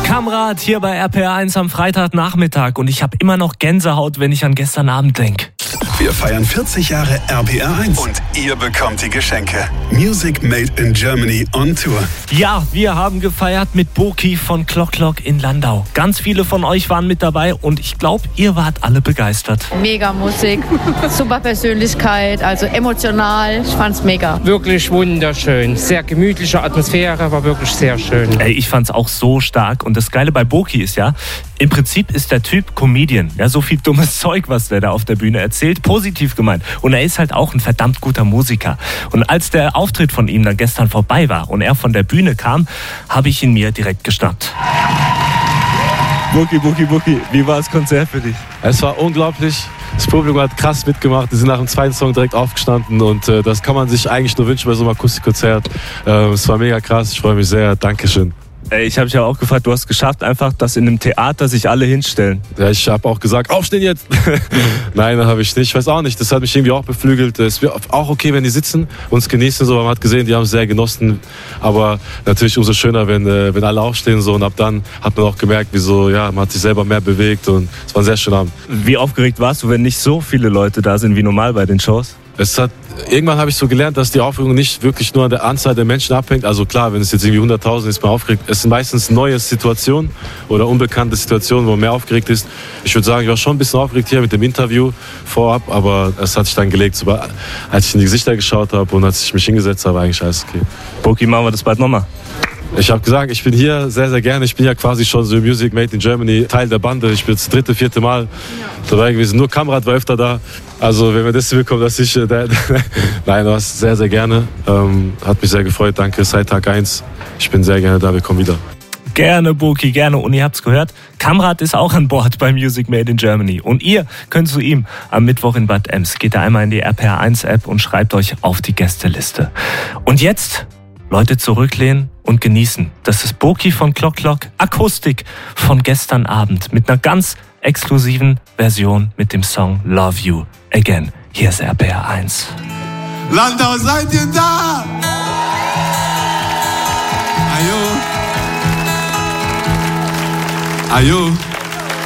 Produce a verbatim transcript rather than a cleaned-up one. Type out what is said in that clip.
Kamrat hier bei R P R eins am Freitagnachmittag und ich habe immer noch Gänsehaut, wenn ich an gestern Abend denke. Wir feiern vierzig Jahre R P R eins und ihr bekommt die Geschenke. Music Made in Germany on Tour. Ja, wir haben gefeiert mit Boki von Clock Clock in Landau. Ganz viele von euch waren mit dabei und ich glaube, ihr wart alle begeistert. Mega Musik, super Persönlichkeit, also emotional. Ich fand's mega. Wirklich wunderschön. Sehr gemütliche Atmosphäre, war wirklich sehr schön. Ey, ich fand's auch so stark und das Geile bei Boki ist ja, im Prinzip ist der Typ Comedian. Ja, so viel dummes Zeug, was der da auf der Bühne erzählt, positiv gemeint. Und er ist halt auch ein verdammt guter Musiker. Und als der Auftritt von ihm dann gestern vorbei war und er von der Bühne kam, habe ich ihn mir direkt geschnappt. Boki, Boki, Boki, wie war das Konzert für dich? Es war unglaublich. Das Publikum hat krass mitgemacht. Die sind nach dem zweiten Song direkt aufgestanden und äh, das kann man sich eigentlich nur wünschen bei so einem Akustikkonzert. Äh, es war mega krass. Ich freue mich sehr. Dankeschön. Ey, ich habe mich ja auch gefragt, du hast geschafft einfach, dass in einem Theater sich alle hinstellen. Ja, ich habe auch gesagt, aufstehen jetzt. Nein, das habe ich nicht. Ich weiß auch nicht, das hat mich irgendwie auch beflügelt. Es wäre auch okay, wenn die sitzen, uns genießen. So. Man hat gesehen, die haben es sehr genossen. Aber natürlich umso schöner, wenn, äh, wenn alle aufstehen. So. Und ab dann hat man auch gemerkt, wie so, ja, man hat sich selber mehr bewegt. Und es war ein sehr schöner Abend. Wie aufgeregt warst du, wenn nicht so viele Leute da sind wie normal bei den Shows? Es hat, irgendwann habe ich so gelernt, dass die Aufregung nicht wirklich nur an der Anzahl der Menschen abhängt. Also klar, wenn es jetzt irgendwie hunderttausend ist, man aufgeregt. Es sind meistens neue Situationen oder unbekannte Situationen, wo man mehr aufgeregt ist. Ich würde sagen, ich war schon ein bisschen aufgeregt hier mit dem Interview vorab, aber es hat sich dann gelegt. Sobald, als ich in die Gesichter geschaut habe und als ich mich hingesetzt habe, eigentlich alles okay. Boki, machen wir das bald nochmal. Ich habe gesagt, ich bin hier sehr, sehr gerne. Ich bin ja quasi schon so Music Made in Germany, Teil der Bande. Ich bin jetzt das dritte, vierte Mal dabei gewesen. Nur Kamrat war öfter da. Also wenn wir das bekommen, dass ich... Äh, Nein, das sehr, sehr gerne. Ähm, hat mich sehr gefreut. Danke, seit Tag eins. Ich bin sehr gerne da. Wir kommen wieder. Gerne, Boki, gerne. Und ihr habt's gehört, Kamrat ist auch an Bord bei Music Made in Germany. Und ihr könnt zu ihm am Mittwoch in Bad Ems. Geht da einmal in die R P R eins App und schreibt euch auf die Gästeliste. Und jetzt... Leute, zurücklehnen und genießen. Das ist Boki von Clock Clock, Akustik von gestern Abend mit einer ganz exklusiven Version mit dem Song Love You Again. Hier ist R P R eins. Landau, seid ihr da? Ayo. Ayo.